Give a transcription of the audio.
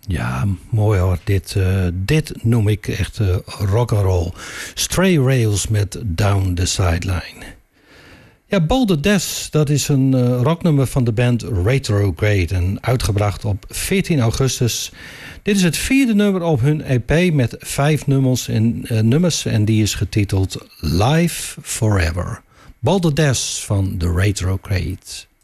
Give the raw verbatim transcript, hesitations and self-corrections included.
Ja, mooi hoor. Dit, uh, dit noem ik echt uh, rock'n'roll. Stray Rails met Down the Sideline. Ja, Balderdash, dat is een uh, rocknummer van de band Retrograde en uitgebracht op veertien augustus. Dit is het vierde nummer op hun E P met vijf nummers en, uh, nummers en die is getiteld Live Forever. Balderdash van de Retrograde.